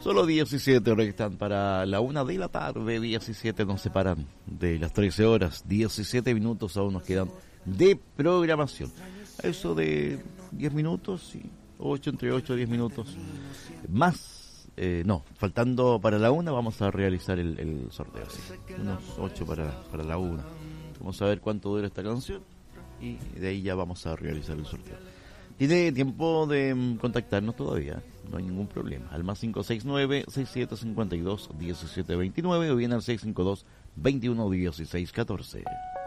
Solo 17 horas están para la 1 de la tarde, 17 nos separan de las 13 horas, 17 minutos aún nos quedan de programación. Eso de 10 minutos, y 8, entre 8 y 10 minutos más, faltando para la 1 vamos a realizar el sorteo, sí. Unos 8 para la 1. Vamos a ver cuánto dura esta canción y de ahí ya vamos a realizar el sorteo. Tiene tiempo de contactarnos todavía, no hay ningún problema. Al más 569-6752-1729 o bien al 652-211614.